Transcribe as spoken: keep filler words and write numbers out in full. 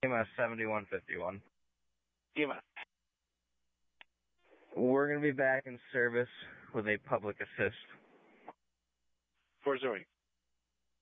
E M S seventy-one fifty-one. E M S. We're going to be back in service with a public assist. For Zoe.